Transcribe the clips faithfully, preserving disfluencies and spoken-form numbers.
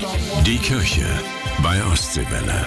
Die Kirche bei Ostseewelle.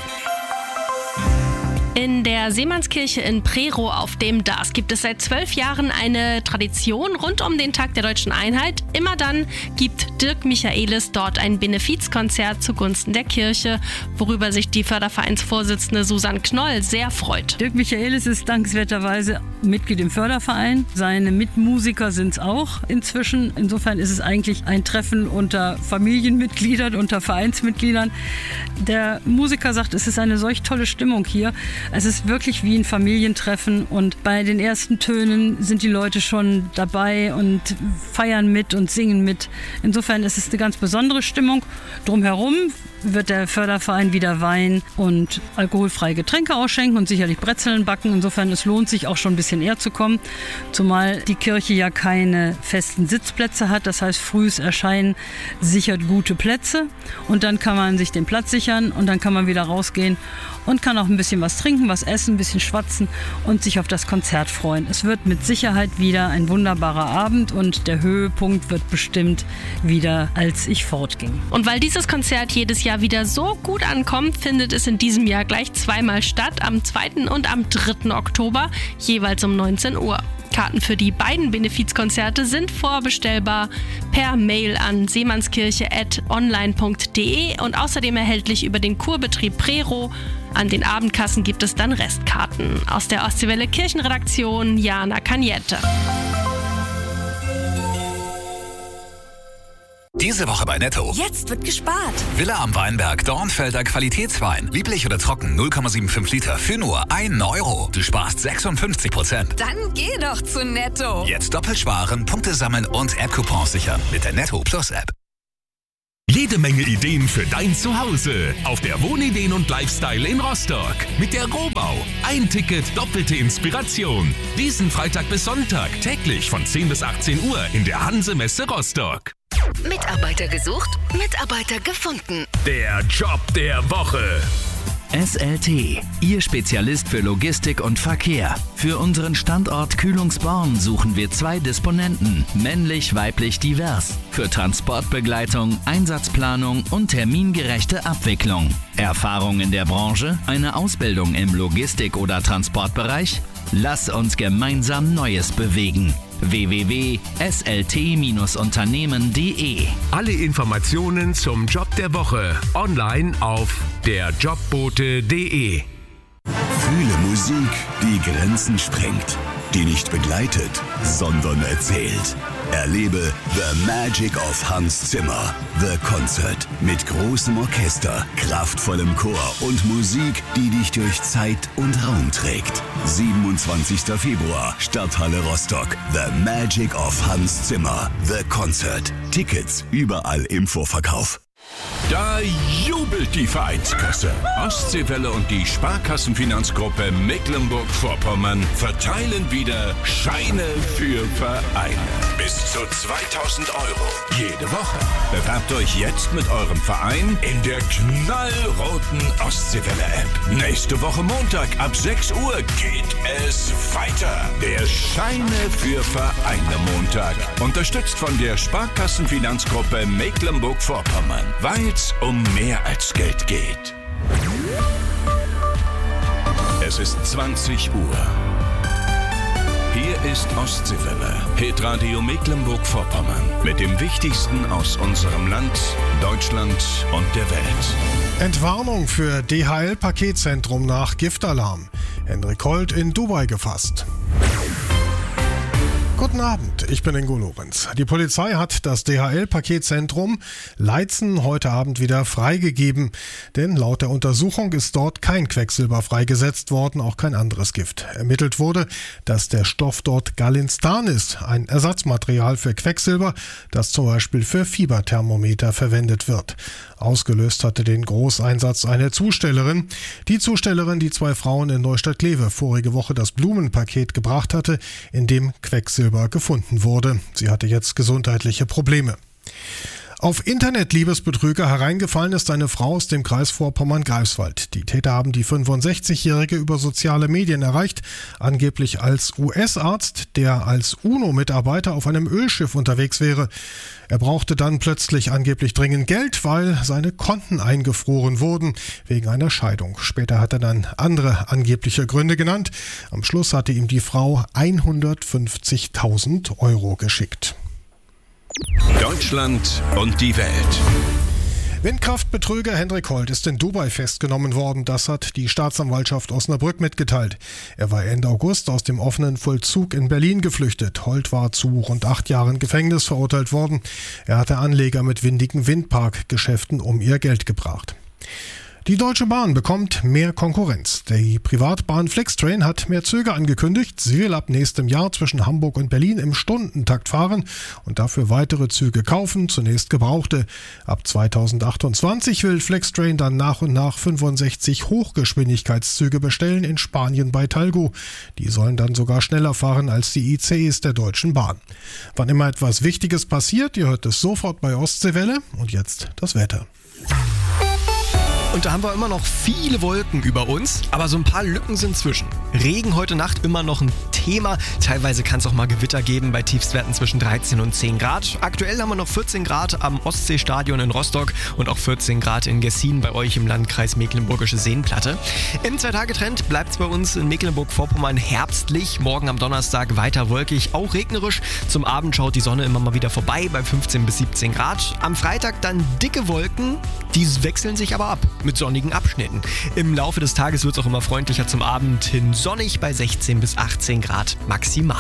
In der Seemannskirche in Prerow auf dem Darß gibt es seit zwölf Jahren eine Tradition rund um den Tag der Deutschen Einheit. Immer dann gibt Dirk Michaelis dort ein Benefizkonzert zugunsten der Kirche, worüber sich die Fördervereinsvorsitzende Susanne Knoll sehr freut. Dirk Michaelis ist dankenswerterweise Mitglied im Förderverein. Seine Mitmusiker sind es auch inzwischen. Insofern ist es eigentlich ein Treffen unter Familienmitgliedern, unter Vereinsmitgliedern. Der Musiker sagt, es ist eine solch tolle Stimmung hier. Es ist wirklich wie ein Familientreffen und bei den ersten Tönen sind die Leute schon dabei und feiern mit und singen mit. Insofern ist es eine ganz besondere Stimmung. Drumherum wird der Förderverein wieder Wein und alkoholfreie Getränke ausschenken und sicherlich Brezeln backen. Insofern es lohnt sich auch schon ein bisschen eher zu kommen, zumal die Kirche ja keine festen Sitzplätze hat. Das heißt, frühes Erscheinen sichert gute Plätze und dann kann man sich den Platz sichern und dann kann man wieder rausgehen und kann auch ein bisschen was trinken, was essen, ein bisschen schwatzen und sich auf das Konzert freuen. Es wird mit Sicherheit wieder ein wunderbarer Abend und der Höhepunkt wird bestimmt wieder, als ich fortging. Und weil dieses Konzert jedes Jahr wieder so gut ankommt, findet es in diesem Jahr gleich zweimal statt, am zweiten und am dritten Oktober, jeweils um neunzehn Uhr. Karten für die beiden Benefizkonzerte sind vorbestellbar per Mail an seemannskirche at online punkt de und außerdem erhältlich über den Kurbetrieb Prerow. An den Abendkassen gibt es dann Restkarten. Aus der Ostseewelle Kirchenredaktion Jana Kaniette. Diese Woche bei Netto. Jetzt wird gespart. Villa am Weinberg, Dornfelder Qualitätswein. Lieblich oder trocken, null Komma fünfundsiebzig Liter für nur ein Euro. Du sparst sechsundfünfzig Prozent. Dann geh doch zu Netto. Jetzt doppelt sparen, Punkte sammeln und App-Coupons sichern mit der Netto Plus App. Jede Menge Ideen für dein Zuhause. Auf der Wohnideen und Lifestyle in Rostock. Mit der Rohbau. Ein Ticket, doppelte Inspiration. Diesen Freitag bis Sonntag täglich von zehn bis achtzehn Uhr in der Hanse-Messe Rostock. Mitarbeiter gesucht, Mitarbeiter gefunden. Der Job der Woche. S L T, Ihr Spezialist für Logistik und Verkehr. Für unseren Standort Kühlungsborn suchen wir zwei Disponenten, männlich, weiblich, divers. Für Transportbegleitung, Einsatzplanung und termingerechte Abwicklung. Erfahrung in der Branche? Eine Ausbildung im Logistik- oder Transportbereich? Lass uns gemeinsam Neues bewegen. w w w punkt s l t unternehmen punkt de. Alle Informationen zum Job der Woche online auf der jobbote punkt de. Fühle Musik, die Grenzen sprengt, die nicht begleitet, sondern erzählt. Erlebe The Magic of Hans Zimmer, The Concert, mit großem Orchester, kraftvollem Chor und Musik, die dich durch Zeit und Raum trägt. siebenundzwanzigster Februar, Stadthalle Rostock, The Magic of Hans Zimmer, The Concert. Tickets überall im Vorverkauf. Da jubelt die Vereinskasse. Ostseewelle und die Sparkassenfinanzgruppe Mecklenburg-Vorpommern verteilen wieder Scheine für Vereine. Bis zu zweitausend Euro jede Woche. Bewerbt euch jetzt mit eurem Verein in der knallroten Ostseewelle-App. Nächste Woche Montag ab sechs Uhr geht es weiter. Der Scheine für Vereine Montag. Unterstützt von der Sparkassenfinanzgruppe Mecklenburg-Vorpommern. Weil es um mehr als Geld geht. Es ist zwanzig Uhr. Hier ist Ostseewelle, Hitradio Mecklenburg-Vorpommern. Mit dem Wichtigsten aus unserem Land, Deutschland und der Welt. Entwarnung für D H L-Paketzentrum nach Giftalarm. Henrik Holt in Dubai gefasst. Guten Abend, ich bin Ingo Lorenz. Die Polizei hat das D H L-Paketzentrum Leitzen heute Abend wieder freigegeben. Denn laut der Untersuchung ist dort kein Quecksilber freigesetzt worden, auch kein anderes Gift. Ermittelt wurde, dass der Stoff dort Gallinstan ist, ein Ersatzmaterial für Quecksilber, das zum Beispiel für Fieberthermometer verwendet wird. Ausgelöst hatte den Großeinsatz eine Zustellerin. Die Zustellerin, die zwei Frauen in Neustadt-Glewe vorige Woche das Blumenpaket gebracht hatte, in dem Quecksilber gefunden wurde. Sie hatte jetzt gesundheitliche Probleme. Auf Internet-Liebesbetrüger hereingefallen ist eine Frau aus dem Kreis Vorpommern-Greifswald. Die Täter haben die fünfundsechzigjährige über soziale Medien erreicht, angeblich als U S-Arzt, der als UNO-Mitarbeiter auf einem Ölschiff unterwegs wäre. Er brauchte dann plötzlich angeblich dringend Geld, weil seine Konten eingefroren wurden wegen einer Scheidung. Später hat er dann andere angebliche Gründe genannt. Am Schluss hatte ihm die Frau hundertfünfzigtausend Euro geschickt. Deutschland und die Welt. Windkraftbetrüger Hendrik Holt ist in Dubai festgenommen worden. Das hat die Staatsanwaltschaft Osnabrück mitgeteilt. Er war Ende August aus dem offenen Vollzug in Berlin geflüchtet. Holt war zu rund acht Jahren Gefängnis verurteilt worden. Er hatte Anleger mit windigen Windparkgeschäften um ihr Geld gebracht. Die Deutsche Bahn bekommt mehr Konkurrenz. Die Privatbahn Flixtrain hat mehr Züge angekündigt. Sie will ab nächstem Jahr zwischen Hamburg und Berlin im Stundentakt fahren und dafür weitere Züge kaufen, zunächst gebrauchte. Ab zweitausendachtundzwanzig will Flixtrain dann nach und nach fünfundsechzig Hochgeschwindigkeitszüge bestellen in Spanien bei Talgo. Die sollen dann sogar schneller fahren als die I C Es der Deutschen Bahn. Wann immer etwas Wichtiges passiert, ihr hört es sofort bei Ostseewelle. Und jetzt das Wetter. Und da haben wir immer noch viele Wolken über uns, aber so ein paar Lücken sind zwischen. Regen heute Nacht immer noch ein Thema. Teilweise kann es auch mal Gewitter geben bei Tiefstwerten zwischen dreizehn und zehn Grad. Aktuell haben wir noch vierzehn Grad am Ostseestadion in Rostock und auch vierzehn Grad in Gessin bei euch im Landkreis Mecklenburgische Seenplatte. Im Zwei-Tage-Trend bleibt es bei uns in Mecklenburg-Vorpommern herbstlich. Morgen am Donnerstag weiter wolkig, auch regnerisch. Zum Abend schaut die Sonne immer mal wieder vorbei bei fünfzehn bis siebzehn Grad. Am Freitag dann dicke Wolken, die wechseln sich aber ab mit sonnigen Abschnitten. Im Laufe des Tages wird es auch immer freundlicher, zum Abend hin sonnig bei sechzehn bis achtzehn Grad maximal.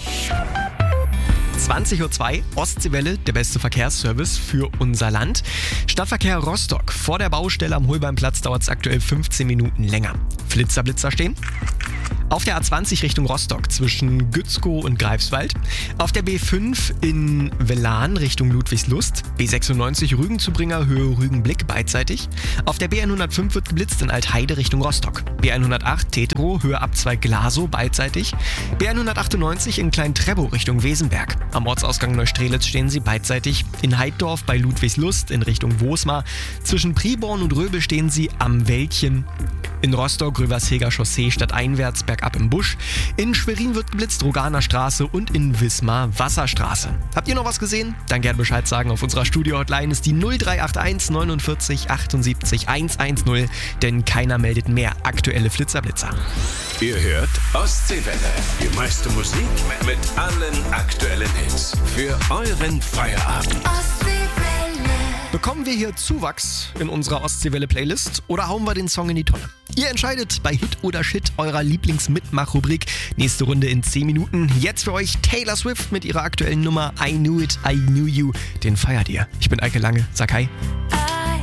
zwanzig Uhr zwei, Ostseewelle, der beste Verkehrsservice für unser Land. Stadtverkehr Rostock. Vor der Baustelle am Holbeinplatz dauert es aktuell fünfzehn Minuten länger. Flitzer-Blitzer stehen. Auf der A zwanzig Richtung Rostock zwischen Gützkow und Greifswald. Auf der B fünf in Velan Richtung Ludwigslust. B sechsundneunzig Rügen-Zubringer Höhe Rügenblick beidseitig. Auf der B hundertfünf wird geblitzt in Altheide Richtung Rostock. B hundertacht Tetero Höhe Abzweig Glasow beidseitig. B hundertachtundneunzig in Klein-Trebow Richtung Wesenberg. Am Ortsausgang Neustrelitz stehen sie beidseitig. In Heiddorf bei Ludwigslust in Richtung Wosmar. Zwischen Priborn und Röbel stehen sie am Wäldchen. In Rostock Röversheger Chaussee stadteinwärts bergab im Busch. In Schwerin wird geblitzt Roganer Straße und in Wismar Wasserstraße. Habt ihr noch was gesehen? Dann gerne Bescheid sagen. Auf unserer Studio-Hotline ist die null drei acht eins neunundvierzig achtundsiebzig hundertzehn, denn keiner meldet mehr aktuelle Flitzer-Blitzer. Ihr hört Ostseewelle. Die meiste Musik mit allen aktuellen Hits. Für euren Feierabend. Bekommen wir hier Zuwachs in unserer Ostseewelle-Playlist oder hauen wir den Song in die Tonne? Ihr entscheidet bei Hit oder Shit, eurer Lieblingsmitmach-Rubrik. Nächste Runde in zehn Minuten. Jetzt für euch Taylor Swift mit ihrer aktuellen Nummer I Knew It, I Knew You. Den feiert ihr. Ich bin Eike Lange. Sag hi.